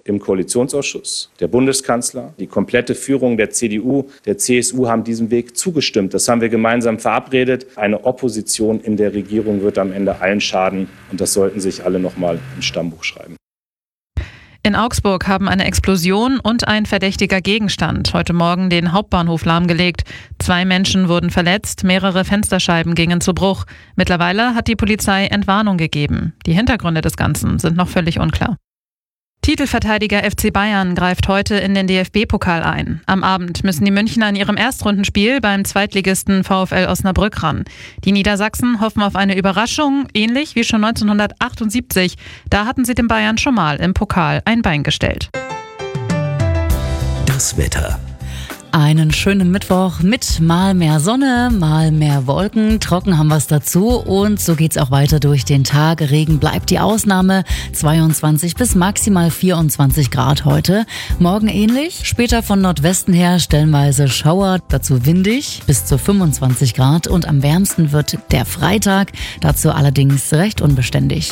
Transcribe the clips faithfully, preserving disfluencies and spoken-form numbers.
im Koalitionsausschuss, der Bundeskanzler, die komplette Führung der C D U, der C S U haben diesem Weg zugestimmt. Das haben wir gemeinsam verabredet. Eine Opposition in der Regierung wird am Ende allen schaden und das sollten sich alle noch mal ins Stammbuch schreiben. In Augsburg haben eine Explosion und ein verdächtiger Gegenstand heute Morgen den Hauptbahnhof lahmgelegt. Zwei Menschen wurden verletzt, mehrere Fensterscheiben gingen zu Bruch. Mittlerweile hat die Polizei Entwarnung gegeben. Die Hintergründe des Ganzen sind noch völlig unklar. Titelverteidiger F C Bayern greift heute in den D F B-Pokal ein. Am Abend müssen die Münchner in ihrem Erstrundenspiel beim Zweitligisten VfL Osnabrück ran. Die Niedersachsen hoffen auf eine Überraschung, ähnlich wie schon neunzehnhundertachtundsiebzig. Da hatten sie den Bayern schon mal im Pokal ein Bein gestellt. Das Wetter. Einen schönen Mittwoch mit mal mehr Sonne, mal mehr Wolken. Trocken haben wir es dazu und so geht's auch weiter durch den Tag. Regen bleibt die Ausnahme. zweiundzwanzig bis maximal vierundzwanzig Grad heute. Morgen ähnlich. Später von Nordwesten her stellenweise Schauer, dazu windig bis zu fünfundzwanzig Grad. Und am wärmsten wird der Freitag, dazu allerdings recht unbeständig.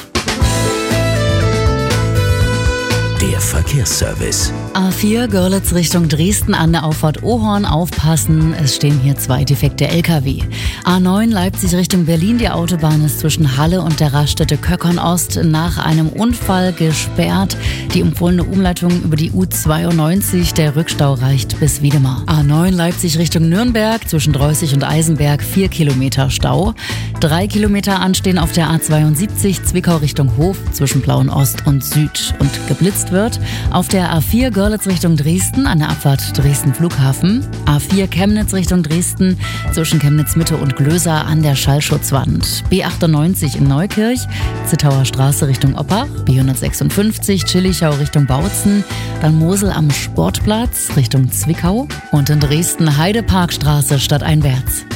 Der Verkehrsservice. A vier Görlitz Richtung Dresden an der Auffahrt Ohorn aufpassen. Es stehen hier zwei defekte L K W. A neun Leipzig Richtung Berlin. Die Autobahn ist zwischen Halle und der Raststätte Köckern Ost nach einem Unfall gesperrt. Die empfohlene Umleitung über die U zweiundneunzig. Der Rückstau reicht bis Wiedemar. A neun Leipzig Richtung Nürnberg. Zwischen Dreußig und Eisenberg vier Kilometer Stau. Drei Kilometer anstehen auf der A zweiundsiebzig Zwickau Richtung Hof zwischen Plauen Ost und Süd. Und geblitzt wird auf der A vier Görlitz Richtung Dresden an der Abfahrt Dresden Flughafen. A vier Chemnitz Richtung Dresden zwischen Chemnitz Mitte und Glöser an der Schallschutzwand. B achtundneunzig in Neukirch, Zittauer Straße Richtung Oppach. B hundertsechsundfünfzig Chillichau Richtung Bautzen. Dann Mosel am Sportplatz Richtung Zwickau. Und in Dresden Heideparkstraße stadteinwärts.